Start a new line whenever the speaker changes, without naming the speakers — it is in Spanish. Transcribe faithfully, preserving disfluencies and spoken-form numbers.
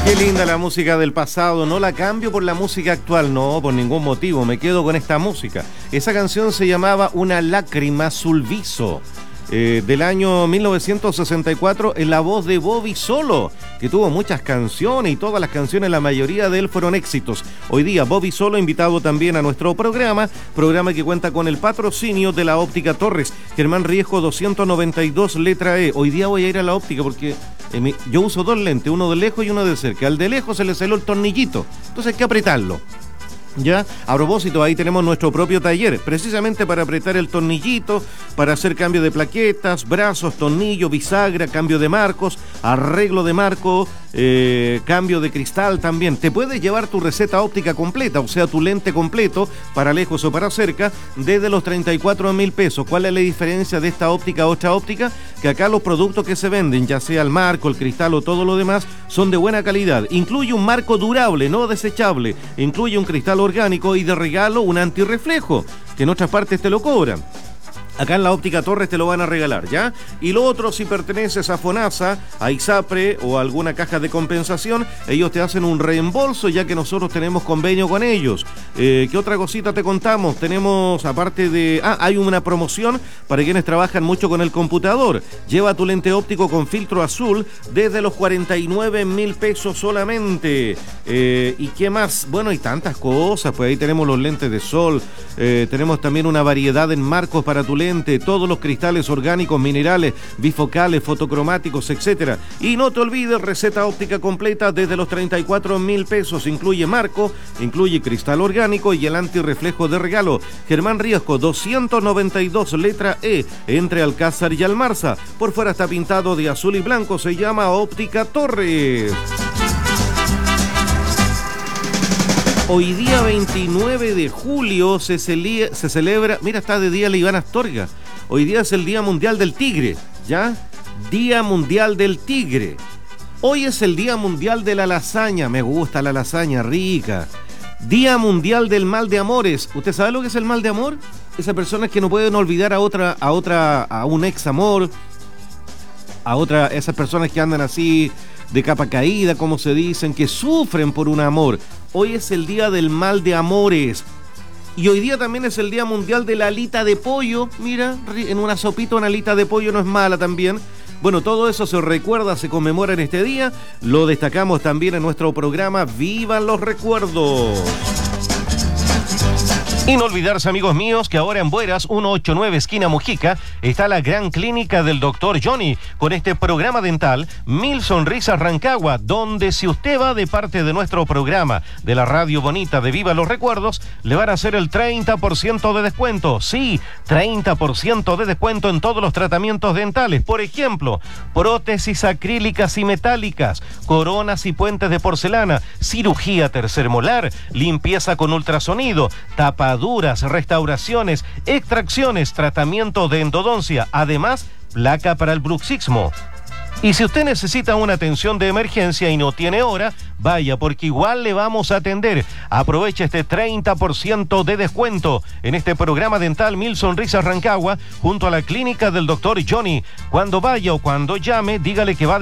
Qué linda la música del pasado, no la cambio por la música actual, no, por ningún motivo, me quedo con esta música. Esa canción se llamaba Una lágrima sul viso, eh, del año mil novecientos sesenta y cuatro, en la voz de Bobby Solo, que tuvo muchas canciones y todas las canciones, la mayoría de él fueron éxitos. Hoy día Bobby Solo invitado también a nuestro programa, programa que cuenta con el patrocinio de la Óptica Torres, Germán Riesgo doscientos noventa y dos, letra E. Hoy día voy a ir a la óptica porque eh, mi, yo uso dos lentes, uno de lejos y uno de cerca. Al de lejos se le salió el tornillito, entonces hay que apretarlo. Ya, a propósito, ahí tenemos nuestro propio taller, precisamente para apretar el tornillito, para hacer cambio de plaquetas, brazos, tornillo, bisagra, cambio de marcos, arreglo de marco, eh, cambio de cristal también. Te puedes llevar tu receta óptica completa, o sea, tu lente completo, para lejos o para cerca, desde los treinta y cuatro mil pesos. ¿Cuál es la diferencia de esta óptica a otra óptica? Que acá los productos que se venden, ya sea el marco, el cristal o todo lo demás, son de buena calidad. Incluye un marco durable, no desechable, incluye un cristal orgánico y de regalo un antirreflejo, que en otras partes te lo cobran. Acá en la Óptica Torres te lo van a regalar, ¿ya? Y lo otro, si perteneces a FONASA, a ISAPRE o a alguna caja de compensación, ellos te hacen un reembolso, ya que nosotros tenemos convenio con ellos. Eh, ¿Qué otra cosita te contamos? Tenemos, aparte de... Ah, hay una promoción para quienes trabajan mucho con el computador. Lleva tu lente óptico con filtro azul desde los cuarenta y nueve mil pesos solamente. Eh, ¿Y qué más? Bueno, hay tantas cosas, pues ahí tenemos los lentes de sol, eh, tenemos también una variedad en marcos para tu lente, todos los cristales orgánicos, minerales, bifocales, fotocromáticos, etcétera. Y no te olvides, receta óptica completa desde los treinta y cuatro mil pesos. Incluye marco, incluye cristal orgánico y el antirreflejo de regalo. Germán Riesgo doscientos noventa y dos, letra E, entre Alcázar y Almarza. Por fuera está pintado de azul y blanco, se llama Óptica Torres. Hoy día veintinueve de julio se, celia, se celebra, mira, está de día la Iván Astorga. Hoy día es el Día Mundial del Tigre, ¿ya? Día Mundial del Tigre. Hoy es el Día Mundial de la Lasaña, me gusta la lasaña, rica. Día Mundial del Mal de Amores. ¿Usted sabe lo que es el mal de amor? Esas personas que no pueden olvidar a otra, a otra, a un ex amor, a otra, esas personas que andan así de capa caída, como se dicen, que sufren por un amor. Hoy es el día del mal de amores. Y hoy día también es el día mundial de la alita de pollo. Mira, en una sopita una alita de pollo no es mala también. Bueno, todo eso se recuerda, se conmemora en este día. Lo destacamos también en nuestro programa ¡Vivan los recuerdos! Y no olvidarse, amigos míos, que ahora en Bueras, ciento ochenta y nueve, esquina Mujica, está la gran clínica del doctor Johnny, con este programa dental Mil Sonrisas Rancagua, donde si usted va de parte de nuestro programa, de la radio bonita de Viva los Recuerdos, le van a hacer el treinta por ciento de descuento. Sí, treinta por ciento de descuento en todos los tratamientos dentales. Por ejemplo, prótesis acrílicas y metálicas, coronas y puentes de porcelana, cirugía tercer molar, limpieza con ultrasonido, tapa duras, restauraciones, extracciones, tratamiento de endodoncia, además, placa para el bruxismo. Y si usted necesita una atención de emergencia y no tiene hora, vaya, porque igual le vamos a atender. Aproveche este treinta por ciento de descuento en este programa dental Mil Sonrisas Rancagua, junto a la clínica del doctor Johnny. Cuando vaya o cuando llame, dígale que va